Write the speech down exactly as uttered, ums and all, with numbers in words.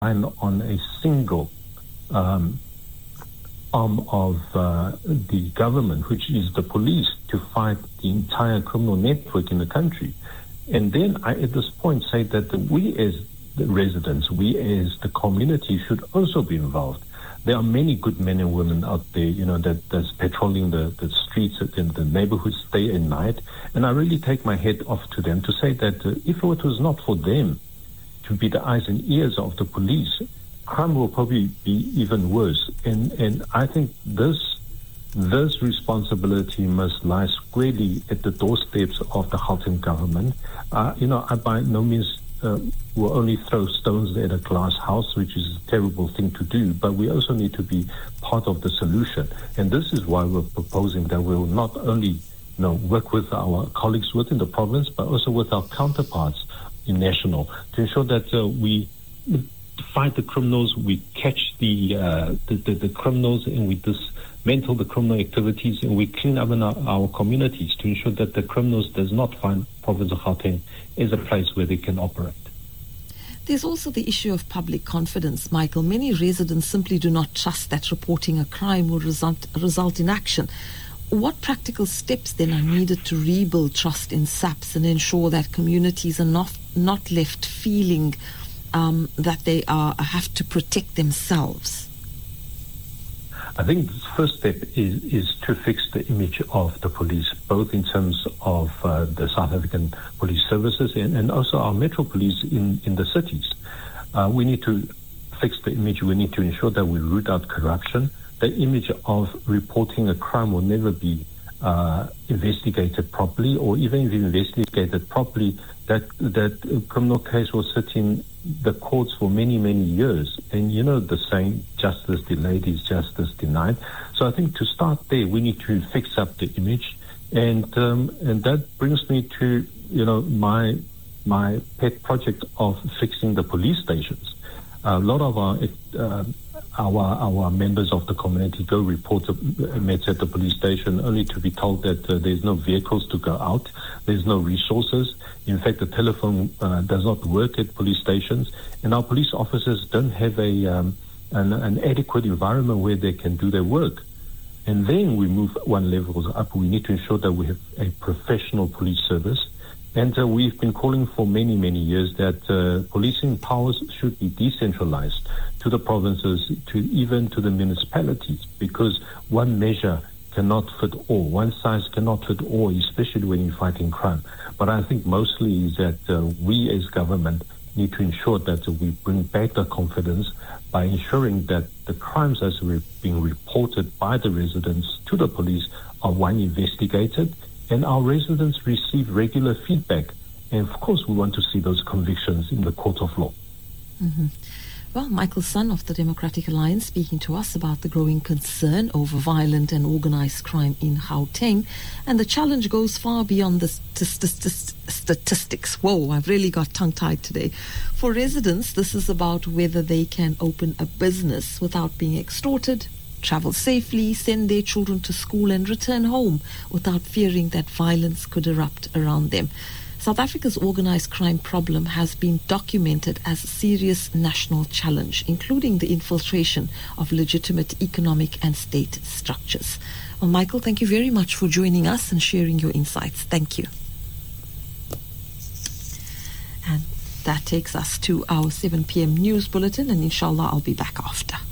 on a single um, arm of uh, the government, which is the police, to fight the entire criminal network in the country. And then I, at this point, say that we as the residents, we as the community should also be involved. There are many good men and women out there, you know, that, that's patrolling the, the streets and the neighborhoods day and night. And I really take my hat off to them to say that uh, if it was not for them to be the eyes and ears of the police, crime will probably be even worse. And and I think this this responsibility must lie squarely at the doorsteps of the Gauteng government. Uh, you know, I by no means uh, will only throw stones at a glass house, which is a terrible thing to do, but we also need to be part of the solution. And this is why we're proposing that we will not only you know, work with our colleagues within the province, but also with our counterparts in national to ensure that uh, we fight the criminals, we catch the, uh, the, the the criminals, and we dismantle the criminal activities, and we clean up in our, our communities to ensure that the criminals does not find province of Gauteng as a place where they can operate. There's also the issue of public confidence, Michael. Many residents simply do not trust that reporting a crime will result, result in action. What practical steps then are needed to rebuild trust in SAPS and ensure that communities are not, not left feeling um, that they are have to protect themselves? I think the first step is, is to fix the image of the police, both in terms of uh, the South African police services and, and also our metro police in, in the cities. Uh, we need to fix the image. We need to ensure that we root out corruption. The image of reporting a crime will never be uh, investigated properly, or even if investigated properly, that that criminal case will sit in the courts for many, many years. And you know the saying, justice delayed is justice denied. So I think to start there, we need to fix up the image. And um, and that brings me to, you know, my my pet project of fixing the police stations. A lot of our uh, our our members of the community go report matters at the police station only to be told that uh, there's no vehicles to go out, there's no resources. In fact, the telephone uh, does not work at police stations, and our police officers don't have a um, an, an adequate environment where they can do their work. And then we move one level up. We need to ensure that we have a professional police service. And uh, we've been calling for many, many years that uh, policing powers should be decentralized to the provinces, to even to the municipalities, because one measure cannot fit all. One size cannot fit all, especially when you're fighting crime. But I think mostly is that uh, we as government need to ensure that uh, we bring back the confidence by ensuring that the crimes that are being reported by the residents to the police are, one, investigated, and our residents receive regular feedback. And of course, we want to see those convictions in the court of law. Mm-hmm. Well, Michael Son of the Democratic Alliance speaking to us about the growing concern over violent and organized crime in Gauteng. And the challenge goes far beyond the st- st- st- statistics. Whoa, I've really got tongue-tied today. For residents, this is about whether they can open a business without being extorted, travel safely, send their children to school and return home without fearing that violence could erupt around them. South Africa's organised crime problem has been documented as a serious national challenge, including the infiltration of legitimate economic and state structures. Well, Michael, thank you very much for joining us and sharing your insights. Thank you. And that takes us to our seven p.m. news bulletin, and inshallah I'll be back after.